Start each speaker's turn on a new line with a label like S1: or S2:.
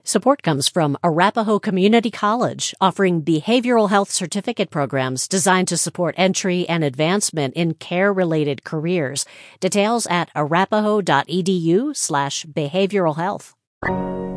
S1: Support comes from Arapahoe Community College, offering behavioral health certificate programs designed to support entry and advancement in care-related careers. Details at arapahoe.edu/behavioralhealth.